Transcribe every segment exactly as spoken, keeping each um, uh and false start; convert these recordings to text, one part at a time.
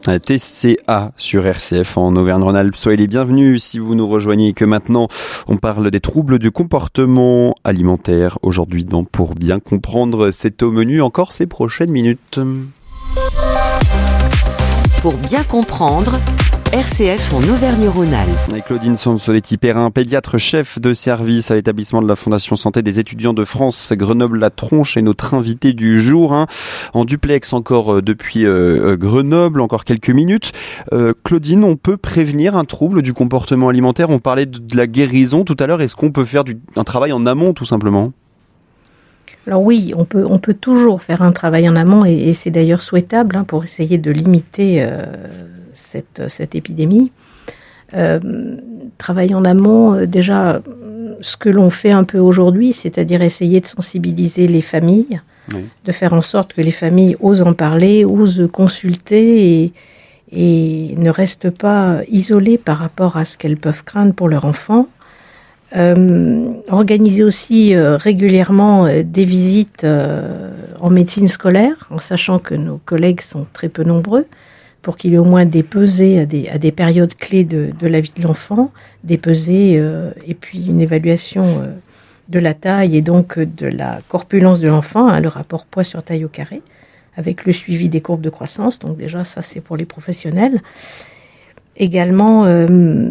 T C A sur R C F en Auvergne-Rhône-Alpes. Soyez les bienvenus si vous nous rejoignez et que maintenant on parle des troubles du comportement alimentaire. Aujourd'hui dans Pour bien comprendre, c'est au menu encore ces prochaines minutes. Pour bien comprendre, R C F en Auvergne-Rhône-Alpes. Avec Claudine Sansoletti-Perrin, pédiatre chef de service à l'établissement de la Fondation Santé des étudiants de France, Grenoble-La Tronche, est notre invité du jour, hein, en duplex encore depuis euh, Grenoble, encore quelques minutes. Euh, Claudine, on peut prévenir un trouble du comportement alimentaire? On parlait de, de la guérison tout à l'heure. Est-ce qu'on peut faire du, un travail en amont tout simplement? Alors oui, on peut, on peut toujours faire un travail en amont et, et c'est d'ailleurs souhaitable hein, pour essayer de limiter euh, cette, cette épidémie. Euh, travail en amont, euh, déjà, ce que l'on fait un peu aujourd'hui, c'est-à-dire essayer de sensibiliser les familles, oui. de faire en sorte que les familles osent en parler, osent consulter et, et ne restent pas isolées par rapport à ce qu'elles peuvent craindre pour leur enfant. Euh, organiser aussi euh, régulièrement euh, des visites euh, en médecine scolaire, en sachant que nos collègues sont très peu nombreux, pour qu'il y ait au moins des pesées à des, à des périodes clés de, de la vie de l'enfant, des pesées euh, et puis une évaluation euh, de la taille et donc de la corpulence de l'enfant, hein, le rapport poids sur taille au carré, avec le suivi des courbes de croissance. Donc déjà, ça c'est pour les professionnels. Également, euh,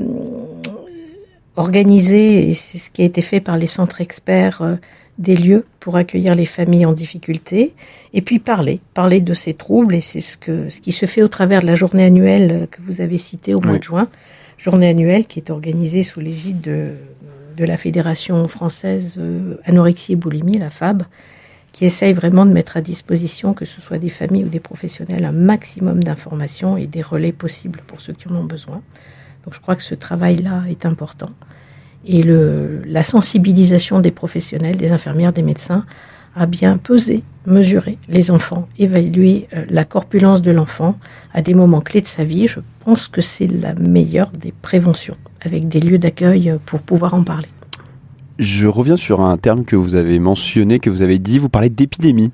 organiser, et c'est ce qui a été fait par les centres experts, euh, des lieux pour accueillir les familles en difficulté, et puis parler, parler de ces troubles, et c'est ce, que, ce qui se fait au travers de la journée annuelle que vous avez citée au mois oui. de juin, journée annuelle qui est organisée sous l'égide de, de la Fédération française euh, anorexie et boulimie, la F A B, qui essaye vraiment de mettre à disposition, que ce soit des familles ou des professionnels, un maximum d'informations et des relais possibles pour ceux qui en ont besoin. Donc je crois que ce travail-là est important. Et le, la sensibilisation des professionnels, des infirmières, des médecins, à bien peser, mesurer les enfants, évaluer euh, la corpulence de l'enfant à des moments clés de sa vie. Je pense que c'est la meilleure des préventions, avec des lieux d'accueil pour pouvoir en parler. Je reviens sur un terme que vous avez mentionné, que vous avez dit, vous parlez d'épidémie.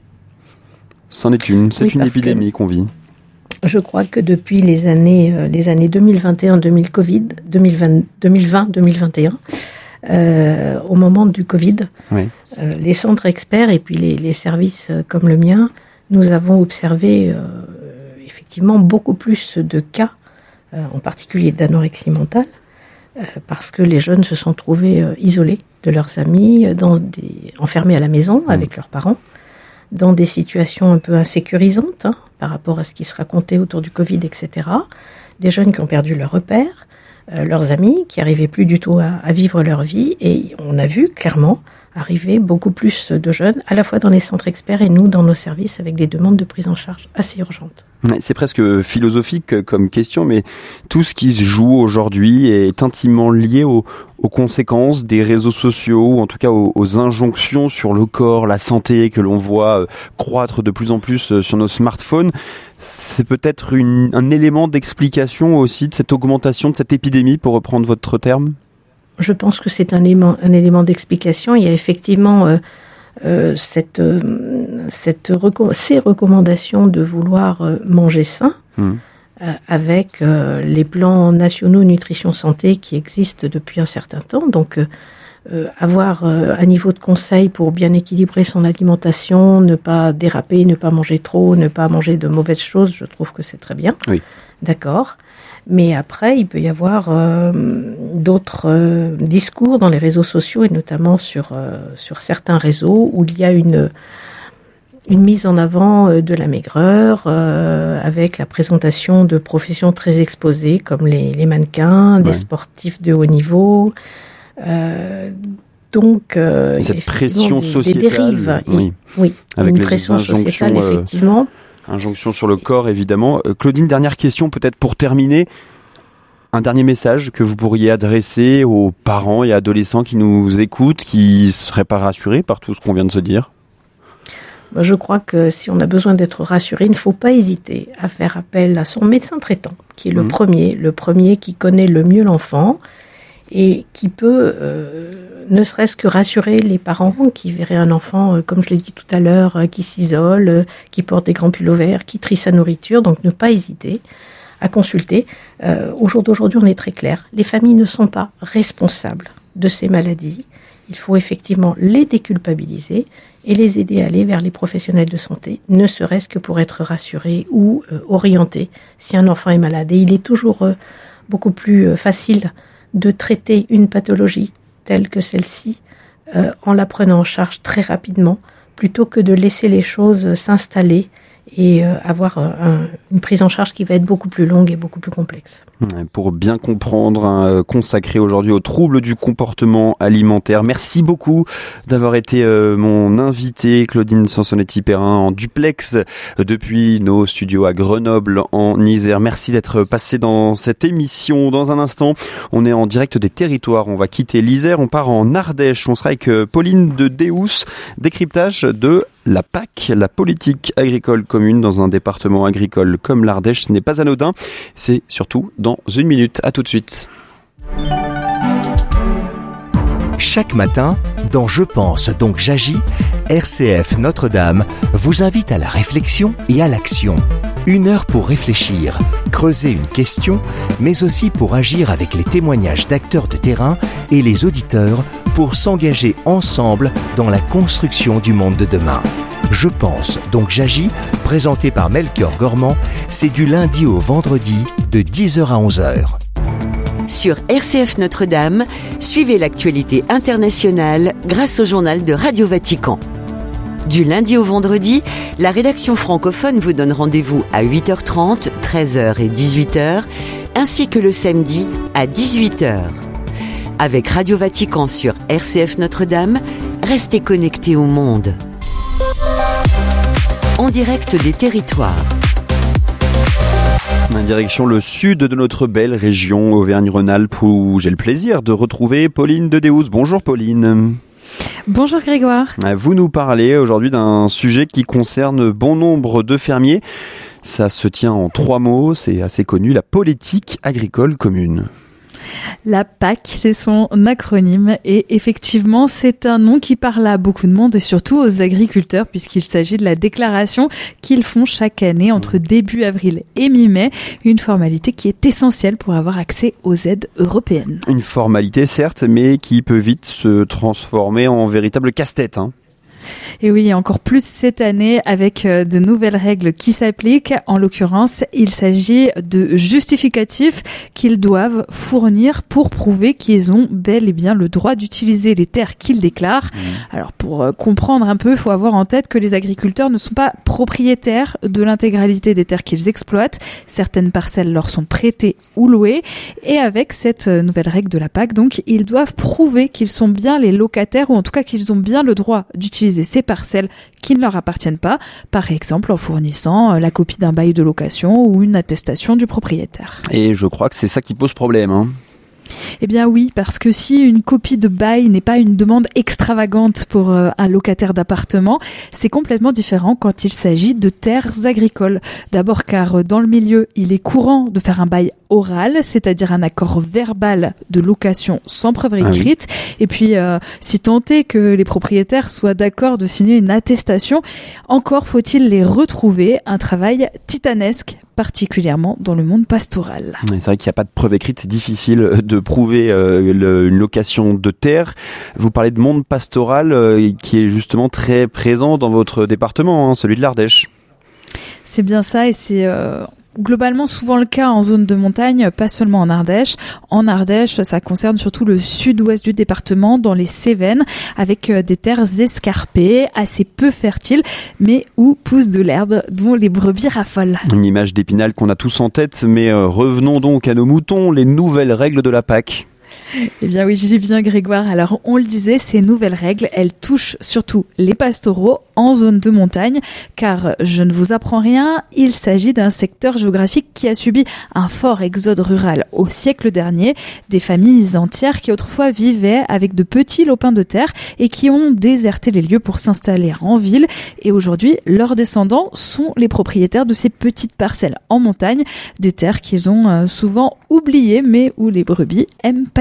C'en est une, c'est oui, une épidémie qu'on vit. Je crois que depuis les années, euh, les années deux mille vingt et un, deux mille Covid, deux mille vingt, deux mille vingt, deux mille vingt et un, euh, au moment du Covid, oui. euh, les centres experts et puis les, les services euh, comme le mien, nous avons observé euh, effectivement beaucoup plus de cas, euh, en particulier d'anorexie mentale, euh, parce que les jeunes se sont trouvés euh, isolés de leurs amis, dans des, enfermés à la maison mmh. avec leurs parents, dans des situations un peu insécurisantes hein, par rapport à ce qui se racontait autour du Covid, et cetera. Des jeunes qui ont perdu leurs repères, euh, leurs amis, qui n'arrivaient plus du tout à, à vivre leur vie. Et on a vu clairement arriver beaucoup plus de jeunes, à la fois dans les centres experts et nous, dans nos services, avec des demandes de prise en charge assez urgentes. C'est presque philosophique comme question, mais tout ce qui se joue aujourd'hui est intimement lié aux, aux conséquences des réseaux sociaux, ou en tout cas aux, aux injonctions sur le corps, la santé que l'on voit croître de plus en plus sur nos smartphones. C'est peut-être une, un élément d'explication aussi de cette augmentation de cette épidémie, pour reprendre votre terme? Je pense que c'est un élément, un élément d'explication. Il y a effectivement euh, euh, cette, euh, cette reco- ces recommandations de vouloir euh, manger sain, mmh. euh, avec euh, les plans nationaux nutrition santé qui existent depuis un certain temps. Donc, euh, euh, avoir euh, un niveau de conseil pour bien équilibrer son alimentation, ne pas déraper, ne pas manger trop, ne pas manger de mauvaises choses, je trouve que c'est très bien. Oui. D'accord. Mais après, il peut y avoir euh, d'autres euh, discours dans les réseaux sociaux, et notamment sur, euh, sur certains réseaux, où il y a une, une mise en avant euh, de la maigreur, euh, avec la présentation de professions très exposées, comme les, les mannequins, ouais. des sportifs de haut niveau. Euh, donc, euh, et cette pression des, sociétale, des dérives. Oui, et, oui avec une les pression sociétale, euh... effectivement. Injonction sur le corps, évidemment. Euh, Claudine, dernière question, peut-être pour terminer. Un dernier message que vous pourriez adresser aux parents et adolescents qui nous écoutent, qui ne seraient pas rassurés par tout ce qu'on vient de se dire? Je crois que si on a besoin d'être rassuré, il ne faut pas hésiter à faire appel à son médecin traitant, qui est le mmh. premier, le premier qui connaît le mieux l'enfant, et qui peut, euh, ne serait-ce que rassurer les parents qui verraient un enfant, euh, comme je l'ai dit tout à l'heure, euh, qui s'isole, euh, qui porte des grands pullovers, qui trie sa nourriture. Donc ne pas hésiter à consulter. Euh, au jour d'aujourd'hui, on est très clair. Les familles ne sont pas responsables de ces maladies. Il faut effectivement les déculpabiliser et les aider à aller vers les professionnels de santé, ne serait-ce que pour être rassurés ou euh, orientés si un enfant est malade. Et il est toujours euh, beaucoup plus euh, facile de traiter une pathologie telle que celle-ci euh, en la prenant en charge très rapidement, plutôt que de laisser les choses s'installer et euh, avoir un, une prise en charge qui va être beaucoup plus longue et beaucoup plus complexe. Pour bien comprendre, hein, consacré aujourd'hui aux troubles du comportement alimentaire. Merci beaucoup d'avoir été euh, mon invité, Claudine Sansonetti-Perrin, en duplex depuis nos studios à Grenoble, en Isère. Merci d'être passé dans cette émission. Dans un instant, on est en direct des territoires. On va quitter l'Isère, on part en Ardèche. On sera avec Pauline de Deus, décryptage de la P A C, la politique agricole commune dans un département agricole comme l'Ardèche. Ce n'est pas anodin, c'est surtout dans une minute. À tout de suite. Chaque matin, dans Je pense donc j'agis, R C F Notre-Dame vous invite à la réflexion et à l'action. Une heure pour réfléchir, creuser une question, mais aussi pour agir avec les témoignages d'acteurs de terrain et les auditeurs pour s'engager ensemble dans la construction du monde de demain. Je pense donc j'agis, présenté par Melchior Gormand, c'est du lundi au vendredi de dix heures à onze heures. Sur R C F Notre-Dame, suivez l'actualité internationale grâce au journal de Radio Vatican. Du lundi au vendredi, la rédaction francophone vous donne rendez-vous à huit heures trente, treize heures et dix-huit heures, ainsi que le samedi à dix-huit heures. Avec Radio Vatican sur R C F Notre-Dame, restez connectés au monde. En direct des territoires. Direction le sud de notre belle région Auvergne-Rhône-Alpes où j'ai le plaisir de retrouver Pauline de Deus. Bonjour Pauline. Bonjour Grégoire. Vous nous parlez aujourd'hui d'un sujet qui concerne bon nombre de fermiers. Ça se tient en trois mots, c'est assez connu, la politique agricole commune. La P A C, c'est son acronyme et effectivement, c'est un nom qui parle à beaucoup de monde et surtout aux agriculteurs puisqu'il s'agit de la déclaration qu'ils font chaque année entre début avril et mi-mai, une formalité qui est essentielle pour avoir accès aux aides européennes. Une formalité certes, mais qui peut vite se transformer en véritable casse-tête, hein. Et oui, encore plus cette année avec de nouvelles règles qui s'appliquent. En l'occurrence, il s'agit de justificatifs qu'ils doivent fournir pour prouver qu'ils ont bel et bien le droit d'utiliser les terres qu'ils déclarent. Mmh. Alors pour comprendre un peu, il faut avoir en tête que les agriculteurs ne sont pas propriétaires de l'intégralité des terres qu'ils exploitent. Certaines parcelles leur sont prêtées ou louées. Et avec cette nouvelle règle de la P A C, donc, ils doivent prouver qu'ils sont bien les locataires ou en tout cas qu'ils ont bien le droit d'utiliser ces parcelles qui ne leur appartiennent pas, par exemple en fournissant la copie d'un bail de location ou une attestation du propriétaire. Et je crois que c'est ça qui pose problème, hein. Eh bien oui, parce que si une copie de bail n'est pas une demande extravagante pour euh, un locataire d'appartement, c'est complètement différent quand il s'agit de terres agricoles. D'abord car euh, dans le milieu, il est courant de faire un bail oral, c'est-à-dire un accord verbal de location sans preuve écrite. Ah oui. Et puis, euh, si tant est que les propriétaires soient d'accord de signer une attestation, encore faut-il les retrouver. Un travail titanesque, particulièrement dans le monde pastoral. C'est vrai qu'il n'y a pas de preuve écrite, c'est difficile de prouver euh, le, une location de terre. Vous parlez de monde pastoral euh, qui est justement très présent dans votre département, hein, celui de l'Ardèche. C'est bien ça et c'est... Euh globalement souvent le cas en zone de montagne, pas seulement en Ardèche. En Ardèche, ça concerne surtout le sud-ouest du département, dans les Cévennes, avec des terres escarpées, assez peu fertiles, mais où pousse de l'herbe dont les brebis raffolent. Une image d'Épinal qu'on a tous en tête, mais euh, revenons donc à nos moutons, les nouvelles règles de la P A C. Eh bien oui, j'y viens Grégoire. Alors on le disait, ces nouvelles règles, elles touchent surtout les pastoraux en zone de montagne, car je ne vous apprends rien, il s'agit d'un secteur géographique qui a subi un fort exode rural au siècle dernier, des familles entières qui autrefois vivaient avec de petits lopins de terre et qui ont déserté les lieux pour s'installer en ville, et aujourd'hui leurs descendants sont les propriétaires de ces petites parcelles en montagne, des terres qu'ils ont souvent oubliées mais où les brebis aiment pas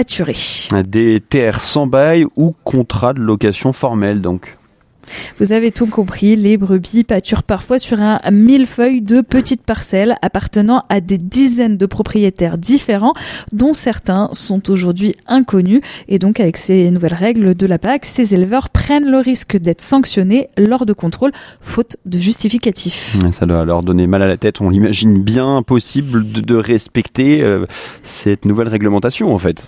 pâturés. Des terres sans bail ou contrat de location formel donc. Vous avez tout compris, les brebis pâturent parfois sur un millefeuille de petites parcelles appartenant à des dizaines de propriétaires différents, dont certains sont aujourd'hui inconnus. Et donc avec ces nouvelles règles de la P A C, ces éleveurs prennent le risque d'être sanctionnés lors de contrôles, faute de justificatif. Ça doit leur donner mal à la tête, on l'imagine bien, impossible de, de respecter euh, cette nouvelle réglementation en fait.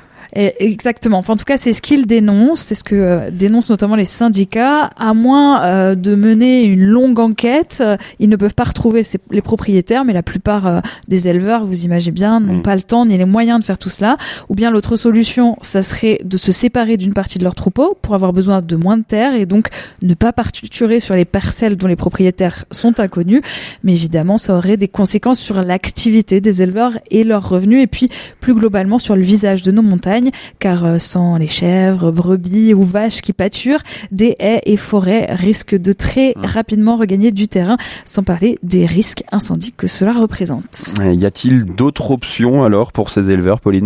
Et exactement. Enfin, en tout cas, c'est ce qu'ils dénoncent, c'est ce que euh, dénoncent notamment les syndicats. À moins euh, de mener une longue enquête, euh, ils ne peuvent pas retrouver ces, les propriétaires, mais la plupart euh, des éleveurs, vous imaginez bien, n'ont mmh. pas le temps ni les moyens de faire tout cela. Ou bien l'autre solution, ça serait de se séparer d'une partie de leur troupeau pour avoir besoin de moins de terre et donc ne pas pâturer sur les parcelles dont les propriétaires sont inconnus. Mais évidemment, ça aurait des conséquences sur l'activité des éleveurs et leurs revenus, et puis plus globalement sur le visage de nos montagnes. Car sans les chèvres, brebis ou vaches qui pâturent, des haies et forêts risquent de très rapidement regagner du terrain, sans parler des risques incendies que cela représente. Y a-t-il d'autres options alors pour ces éleveurs, Pauline ?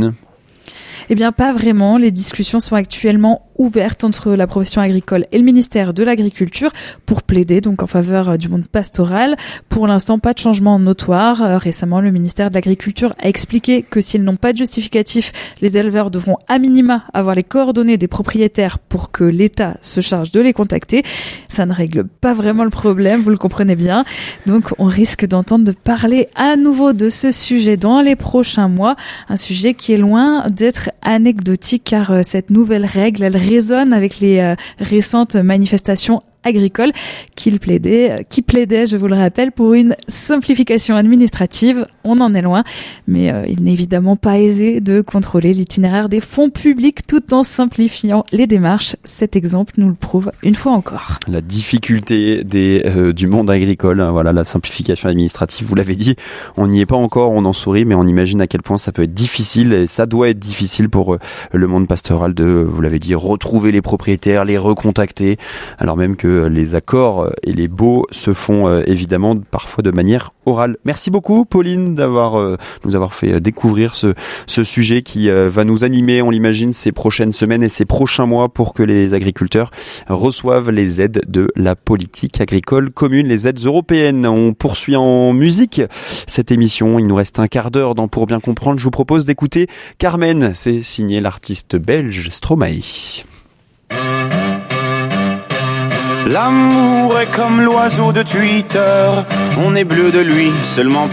Eh bien, pas vraiment. Les discussions sont actuellement ouvertes entre la profession agricole et le ministère de l'Agriculture pour plaider donc en faveur du monde pastoral. Pour l'instant, pas de changement notoire. Euh, récemment, le ministère de l'Agriculture a expliqué que s'ils n'ont pas de justificatif, les éleveurs devront à minima avoir les coordonnées des propriétaires pour que l'État se charge de les contacter. Ça ne règle pas vraiment le problème, vous le comprenez bien. Donc, on risque d'entendre de parler à nouveau de ce sujet dans les prochains mois. Un sujet qui est loin d'être anecdotique car euh, cette nouvelle règle, elle résonne avec les euh, récentes manifestations agricoles qui plaidaient, qui plaidaient, je vous le rappelle, pour une simplification administrative. On en est loin, mais euh, il n'est évidemment pas aisé de contrôler l'itinéraire des fonds publics tout en simplifiant les démarches. Cet exemple nous le prouve une fois encore. La difficulté des, euh, du monde agricole, hein, voilà, la simplification administrative, vous l'avez dit, on n'y est pas encore, on en sourit, mais on imagine à quel point ça peut être difficile, et ça doit être difficile pour euh, le monde pastoral de, vous l'avez dit, retrouver les propriétaires, les recontacter, alors même que les accords et les baux se font euh, évidemment parfois de manière orale. Merci beaucoup Pauline d'avoir euh, nous avoir fait découvrir ce, ce sujet qui euh, va nous animer, on l'imagine, ces prochaines semaines et ces prochains mois pour que les agriculteurs reçoivent les aides de la politique agricole commune, les aides européennes. On poursuit en musique cette émission, il nous reste un quart d'heure dans Pour bien comprendre. Je vous propose d'écouter Carmen, c'est signé l'artiste belge Stromae. L'amour est comme l'oiseau de Twitter, on est bleu de lui seulement